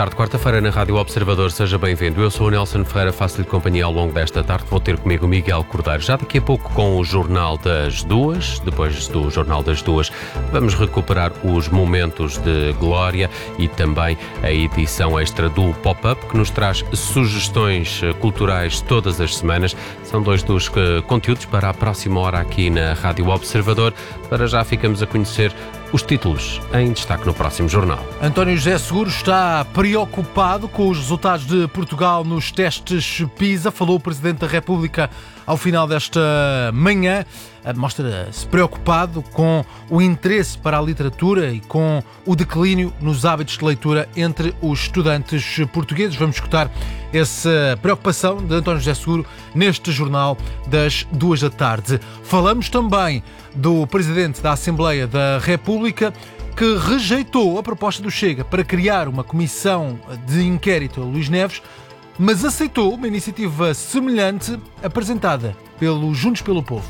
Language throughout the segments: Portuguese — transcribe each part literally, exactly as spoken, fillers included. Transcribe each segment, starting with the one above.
tarde, quarta-feira na Rádio Observador, seja bem-vindo. Eu sou o Nelson Ferreira, faço-lhe companhia ao longo desta tarde. Vou ter comigo o Miguel Cordeiro. Já daqui a pouco com o Jornal das Duas. Depois do Jornal das Duas vamos recuperar os momentos de glória e também a edição extra do Pop-Up, que nos traz sugestões culturais todas as semanas. São dois dos conteúdos para a próxima hora aqui na Rádio Observador. Para já ficamos a conhecer os títulos em destaque no próximo jornal. António José Seguro está preocupado com os resultados de Portugal nos testes PISA. Falou o Presidente da República ao final desta manhã. Mostra-se preocupado com o interesse para a literatura e com o declínio nos hábitos de leitura entre os estudantes portugueses. Vamos escutar essa preocupação de António José Seguro neste jornal das duas da tarde. Falamos também do Presidente da Assembleia da República, que rejeitou a proposta do Chega para criar uma comissão de inquérito a Luís Neves, mas aceitou uma iniciativa semelhante apresentada pelo Juntos pelo Povo.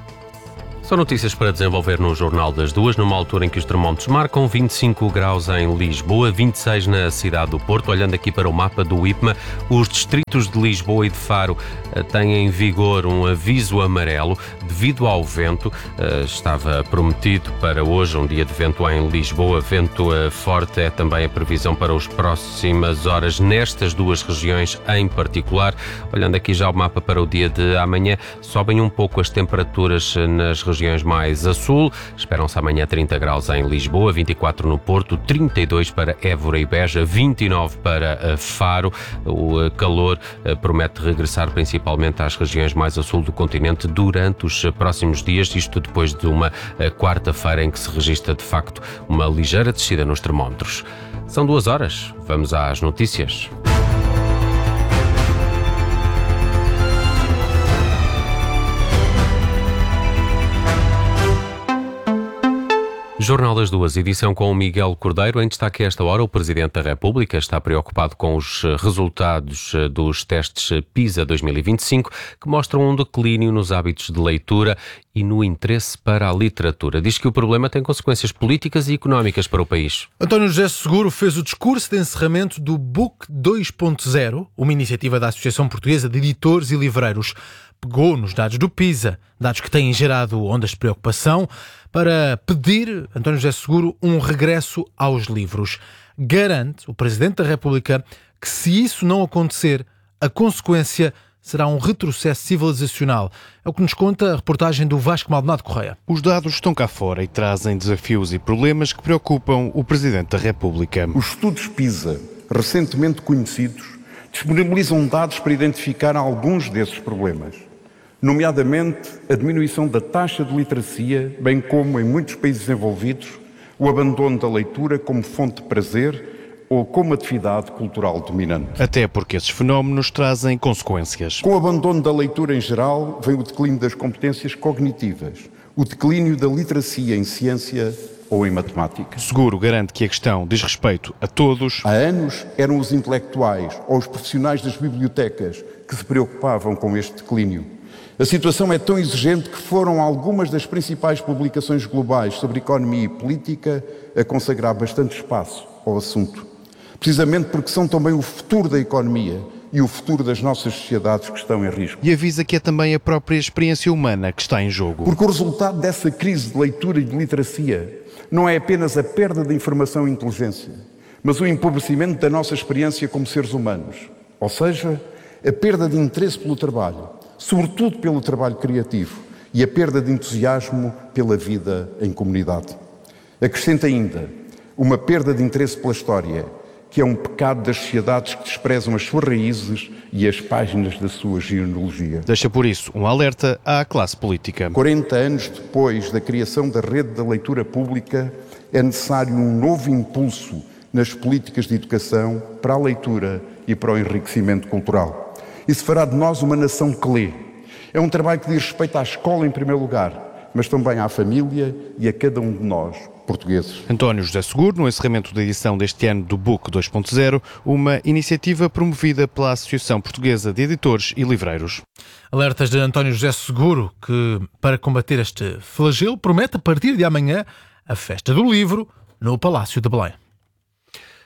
São notícias para desenvolver no Jornal das Duas, numa altura em que os termómetros marcam vinte e cinco graus em Lisboa, vinte e seis na cidade do Porto. Olhando aqui para o mapa do I P M A, os distritos de Lisboa e de Faro têm em vigor um aviso amarelo devido ao vento. Estava prometido para hoje um dia de vento em Lisboa. Vento forte é também a previsão para as próximas horas nestas duas regiões em particular. Olhando aqui já o mapa para o dia de amanhã, sobem um pouco as temperaturas nas regiões regiões mais a sul. Esperam-se amanhã trinta graus em Lisboa, vinte e quatro no Porto, trinta e dois para Évora e Beja, vinte e nove para Faro. O calor promete regressar principalmente às regiões mais a sul do continente durante os próximos dias, isto depois de uma quarta-feira em que se registra de facto uma ligeira descida nos termómetros. São duas horas, vamos às notícias. Jornal das Duas, edição com o Miguel Cordeiro. Em destaque a esta hora, o Presidente da República está preocupado com os resultados dos testes PISA dois mil e vinte e cinco, que mostram um declínio nos hábitos de leitura e no interesse para a literatura. Diz que o problema tem consequências políticas e económicas para o país. António José Seguro fez o discurso de encerramento do Book dois ponto zero, uma iniciativa da Associação Portuguesa de Editores e Livreiros. Pegou nos dados do PISA, dados que têm gerado ondas de preocupação, para pedir, António José Seguro, um regresso aos livros. Garante o Presidente da República que, se isso não acontecer, a consequência será um retrocesso civilizacional. É o que nos conta a reportagem do Vasco Maldonado Correia. Os dados estão cá fora e trazem desafios e problemas que preocupam o Presidente da República. Os estudos PISA, recentemente conhecidos, disponibilizam dados para identificar alguns desses problemas, nomeadamente a diminuição da taxa de literacia, bem como, em muitos países desenvolvidos, o abandono da leitura como fonte de prazer ou como atividade cultural dominante. Até porque esses fenómenos trazem consequências. Com o abandono da leitura em geral, vem o declínio das competências cognitivas, o declínio da literacia em ciência ou em matemática. Seguro garante que a questão diz respeito a todos. Há anos eram os intelectuais ou os profissionais das bibliotecas que se preocupavam com este declínio. A situação é tão exigente que foram algumas das principais publicações globais sobre economia e política a consagrar bastante espaço ao assunto, precisamente porque são também o futuro da economia e o futuro das nossas sociedades que estão em risco. E avisa que é também a própria experiência humana que está em jogo. Porque o resultado dessa crise de leitura e de literacia não é apenas a perda de informação e inteligência, mas o empobrecimento da nossa experiência como seres humanos, ou seja, a perda de interesse pelo trabalho, sobretudo pelo trabalho criativo, e a perda de entusiasmo pela vida em comunidade. Acrescenta ainda uma perda de interesse pela história, que é um pecado das sociedades que desprezam as suas raízes e as páginas da sua genealogia. Deixa por isso um alerta à classe política. quarenta anos depois da criação da rede da leitura pública, é necessário um novo impulso nas políticas de educação para a leitura e para o enriquecimento cultural. Isso fará de nós uma nação que lê. É um trabalho que diz respeito à escola em primeiro lugar, mas também à família e a cada um de nós, portugueses. António José Seguro, no encerramento da edição deste ano do Book dois ponto zero, uma iniciativa promovida pela Associação Portuguesa de Editores e Livreiros. Alertas de António José Seguro, que, para combater este flagelo, promete a partir de amanhã a Festa do Livro no Palácio de Belém.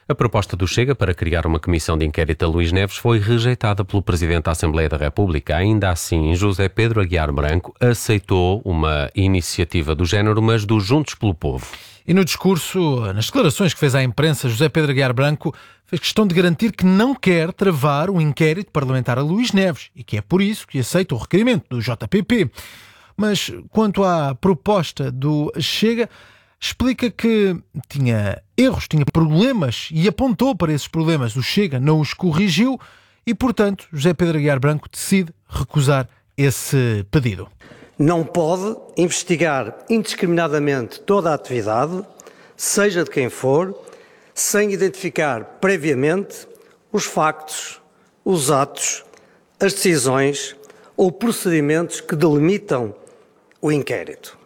A proposta do Chega para criar uma comissão de inquérito a Luís Neves foi rejeitada pelo Presidente da Assembleia da República. Ainda assim, José Pedro Aguiar Branco aceitou uma iniciativa do género, mas do Juntos pelo Povo. E no discurso, nas declarações que fez à imprensa, José Pedro Aguiar Branco fez questão de garantir que não quer travar um inquérito parlamentar a Luís Neves e que é por isso que aceita o requerimento do J P P. Mas quanto à proposta do Chega, explica que tinha erros, tinha problemas e apontou para esses problemas. O Chega não os corrigiu e, portanto, José Pedro Aguiar Branco decide recusar esse pedido. Não pode investigar indiscriminadamente toda a atividade, seja de quem for, sem identificar previamente os factos, os atos, as decisões ou procedimentos que delimitam o inquérito.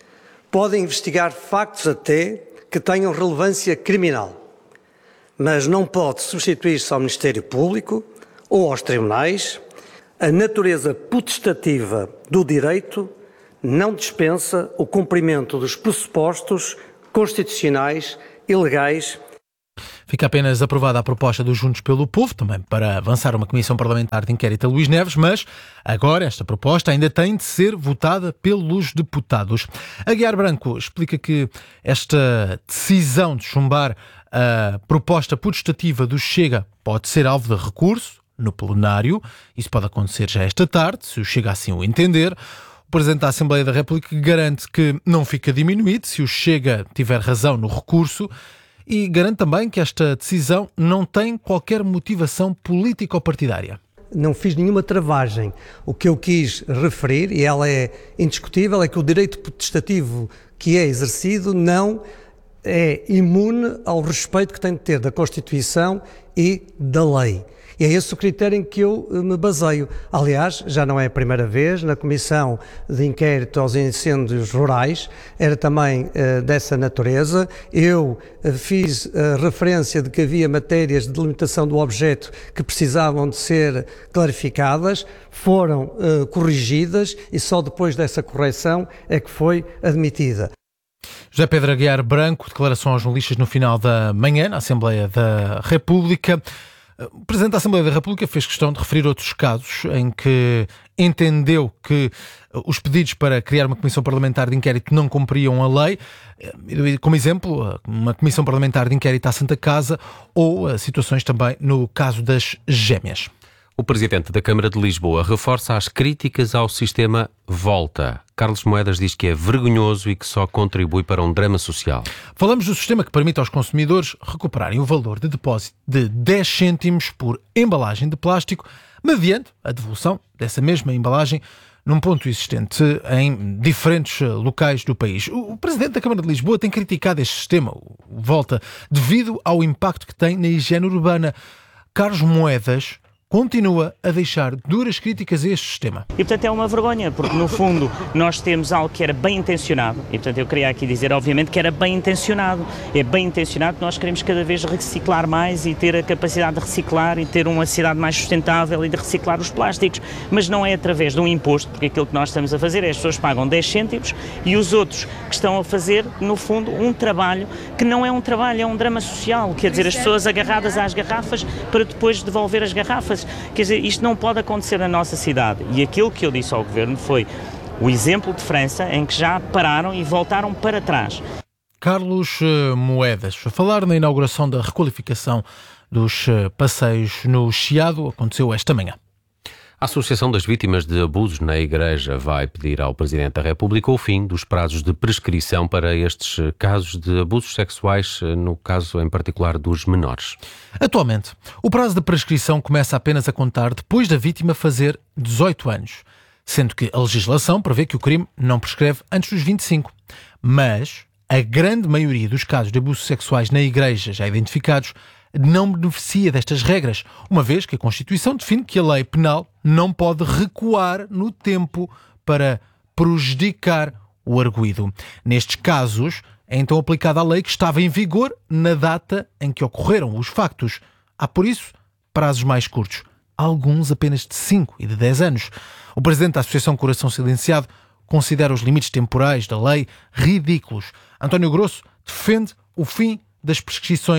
Pode investigar factos até que tenham relevância criminal, mas não pode substituir-se ao Ministério Público ou aos tribunais. A natureza potestativa do direito não dispensa o cumprimento dos pressupostos constitucionais e legais. Fica apenas aprovada a proposta dos Juntos pelo Povo, também para avançar uma comissão parlamentar de inquérito a Luís Neves, mas agora esta proposta ainda tem de ser votada pelos deputados. Aguiar Branco explica que esta decisão de chumbar a proposta potestativa do Chega pode ser alvo de recurso no plenário. Isso pode acontecer já esta tarde, se o Chega assim o entender. O Presidente da Assembleia da República garante que não fica diminuído se o Chega tiver razão no recurso e garante também que esta decisão não tem qualquer motivação político-partidária. Não fiz nenhuma travagem. O que eu quis referir, e ela é indiscutível, é que o direito potestativo que é exercido não é imune ao respeito que tem de ter da Constituição e da lei. E é esse o critério em que eu me baseio. Aliás, já não é a primeira vez, na Comissão de Inquérito aos Incêndios Rurais, era também uh, dessa natureza. Eu uh, fiz uh, referência de que havia matérias de delimitação do objeto que precisavam de ser clarificadas, foram uh, corrigidas e só depois dessa correção é que foi admitida. José Pedro Aguiar Branco, declaração aos jornalistas no final da manhã, na Assembleia da República. O Presidente da Assembleia da República fez questão de referir outros casos em que entendeu que os pedidos para criar uma comissão parlamentar de inquérito não cumpriam a lei, como exemplo, uma comissão parlamentar de inquérito à Santa Casa ou situações também no caso das gêmeas. O Presidente da Câmara de Lisboa reforça as críticas ao sistema Volta. Carlos Moedas diz que é vergonhoso e que só contribui para um drama social. Falamos do sistema que permite aos consumidores recuperarem o valor de depósito de dez cêntimos por embalagem de plástico, mediante a devolução dessa mesma embalagem num ponto existente em diferentes locais do país. O Presidente da Câmara de Lisboa tem criticado este sistema, o Volta, devido ao impacto que tem na higiene urbana. Carlos Moedas continua a deixar duras críticas a este sistema. E, portanto, é uma vergonha, porque, no fundo, nós temos algo que era bem intencionado, e, portanto, eu queria aqui dizer, obviamente, que era bem intencionado. É bem intencionado que nós queremos cada vez reciclar mais e ter a capacidade de reciclar e ter uma cidade mais sustentável e de reciclar os plásticos, mas não é através de um imposto, porque aquilo que nós estamos a fazer é as pessoas pagam dez cêntimos e os outros que estão a fazer, no fundo, um trabalho que não é um trabalho, é um drama social, quer dizer, as pessoas agarradas às garrafas para depois devolver as garrafas. Quer dizer, isto não pode acontecer na nossa cidade. E aquilo que eu disse ao Governo foi o exemplo de França, em que já pararam e voltaram para trás. Carlos Moedas, a falar na inauguração da requalificação dos passeios no Chiado, aconteceu esta manhã. A Associação das Vítimas de Abusos na Igreja vai pedir ao Presidente da República o fim dos prazos de prescrição para estes casos de abusos sexuais, no caso em particular dos menores. Atualmente, o prazo de prescrição começa apenas a contar depois da vítima fazer dezoito anos, sendo que a legislação prevê que o crime não prescreve antes dos vinte e cinco. Mas a grande maioria dos casos de abusos sexuais na Igreja já identificados não beneficia destas regras, uma vez que a Constituição define que a lei penal não pode recuar no tempo para prejudicar o arguido. Nestes casos, é então aplicada a lei que estava em vigor na data em que ocorreram os factos. Há, por isso, prazos mais curtos, alguns apenas de cinco e de dez anos. O Presidente da Associação Coração Silenciado considera os limites temporais da lei ridículos. António Grosso defende o fim das prescrições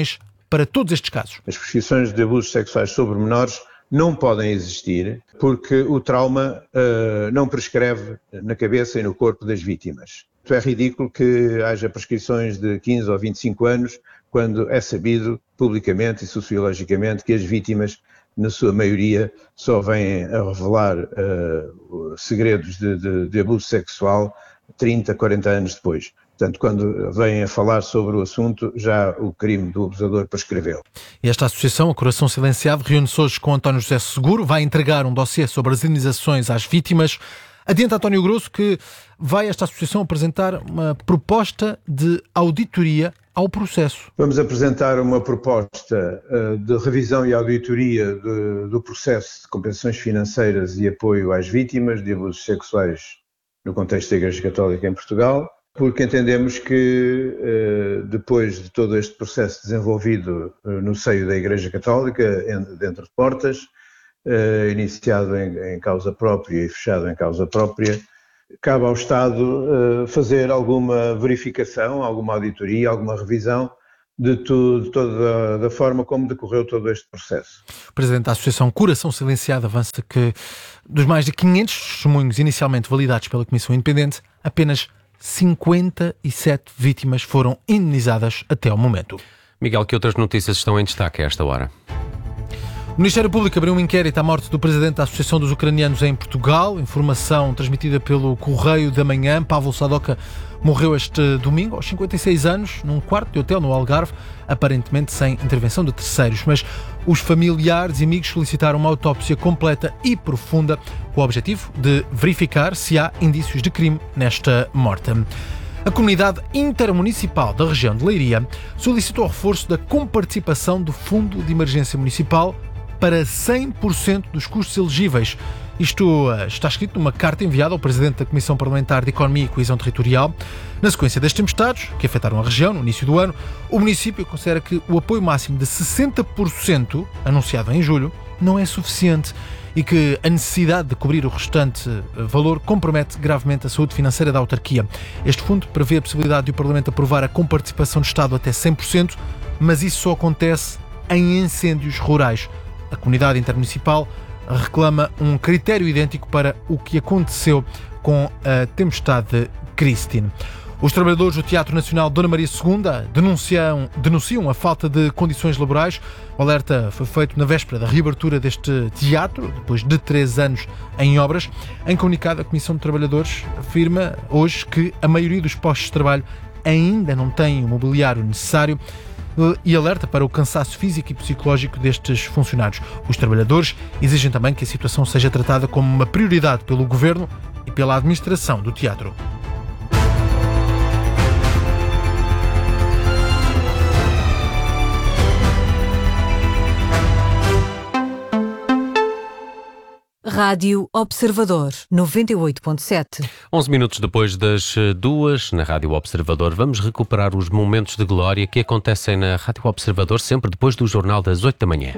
para todos estes casos. As prescrições de abusos sexuais sobre menores não podem existir porque o trauma uh, não prescreve na cabeça e no corpo das vítimas. É ridículo que haja prescrições de quinze ou vinte e cinco anos quando é sabido publicamente e sociologicamente que as vítimas, na sua maioria, só vêm a revelar uh, segredos de, de, de abuso sexual trinta, quarenta anos depois. Portanto, quando vêm a falar sobre o assunto, já o crime do abusador prescreveu. E esta associação, a Coração Silenciado, reúne-se hoje com António José Seguro, vai entregar um dossiê sobre as indenizações às vítimas. Adianta António Grosso que vai esta associação apresentar uma proposta de auditoria ao processo. Vamos apresentar uma proposta uh, de revisão e auditoria de, do processo de compensações financeiras e apoio às vítimas de abusos sexuais no contexto da Igreja Católica em Portugal, porque entendemos que uh, depois de todo este processo desenvolvido uh, no seio da Igreja Católica, dentro de portas, Uh, iniciado em, em causa própria e fechado em causa própria, cabe ao Estado uh, fazer alguma verificação, alguma auditoria, alguma revisão de, tu, de toda a da forma como decorreu todo este processo. O Presidente da Associação Coração Silenciado avança que dos mais de quinhentos testemunhos inicialmente validados pela Comissão Independente, apenas cinquenta e sete vítimas foram indenizadas até ao momento. Miguel, que outras notícias estão em destaque a esta hora? O Ministério Público abriu um inquérito à morte do presidente da Associação dos Ucranianos em Portugal. Informação transmitida pelo Correio da Manhã. Pavel Sadoka morreu este domingo, aos cinquenta e seis anos, num quarto de hotel no Algarve, aparentemente sem intervenção de terceiros. Mas os familiares e amigos solicitaram uma autópsia completa e profunda, com o objetivo de verificar se há indícios de crime nesta morte. A comunidade intermunicipal da região de Leiria solicitou o reforço da comparticipação do Fundo de Emergência Municipal para cem por cento dos custos elegíveis. Isto está escrito numa carta enviada ao Presidente da Comissão Parlamentar de Economia e Coesão Territorial. Na sequência das tempestades que afetaram a região no início do ano, o município considera que o apoio máximo de sessenta por cento, anunciado em julho, não é suficiente e que a necessidade de cobrir o restante valor compromete gravemente a saúde financeira da autarquia. Este fundo prevê a possibilidade de o Parlamento aprovar a comparticipação do Estado até cem por cento, mas isso só acontece em incêndios rurais. A comunidade intermunicipal reclama um critério idêntico para o que aconteceu com a tempestade Christine. Os trabalhadores do Teatro Nacional Dona Maria segunda denunciam, denunciam a falta de condições laborais. O alerta foi feito na véspera da reabertura deste teatro, depois de três anos em obras. Em comunicado, a Comissão de Trabalhadores afirma hoje que a maioria dos postos de trabalho ainda não tem o mobiliário necessário e alerta para o cansaço físico e psicológico destes funcionários. Os trabalhadores exigem também que a situação seja tratada como uma prioridade pelo Governo e pela administração do teatro. Rádio Observador, noventa e oito ponto sete. onze minutos depois das duas, na Rádio Observador, vamos recuperar os momentos de glória que acontecem na Rádio Observador sempre depois do Jornal das oito da manhã.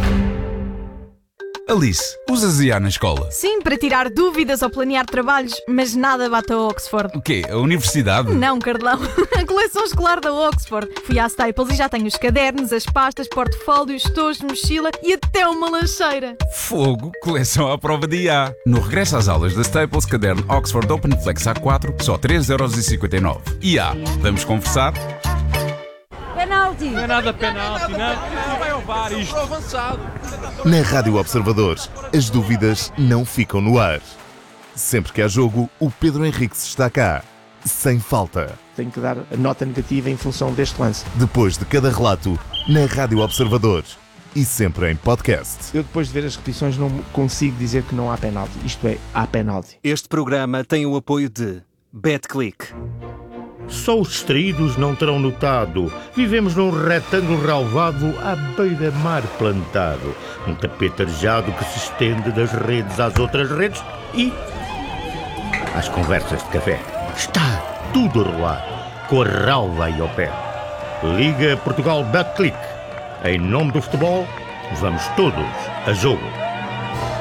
Alice, usas I A na escola? Sim, para tirar dúvidas ou planear trabalhos, mas nada bate a Oxford. O quê? A universidade? Não, Carlão. A coleção escolar da Oxford. Fui à Staples e já tenho os cadernos, as pastas, portfólios, estojos, mochila e até uma lancheira. Fogo, coleção à prova de I A. No regresso às aulas da Staples, caderno Oxford Open Flex A quatro, só três euros e cinquenta e nove. I A, vamos conversar? Penalti! Não é nada penalti, não. Não vai ao V A R, isto avançado. Na Rádio Observador, as dúvidas não ficam no ar. Sempre que há jogo, o Pedro Henriques está cá. Sem falta. Tenho que dar a nota negativa em função deste lance. Depois de cada relato, na Rádio Observador. E sempre em podcast. Eu depois de ver as repetições não consigo dizer que não há penalti. Isto é, há penalti. Este programa tem o apoio de BetClick. Só os distraídos não terão notado. Vivemos num retângulo relvado à beira-mar plantado. Um tapete arejado que se estende das redes às outras redes e às conversas de café. Está tudo a rolar, com a relva aí ao pé. Liga Portugal BetClick. Em nome do futebol, vamos todos a jogo.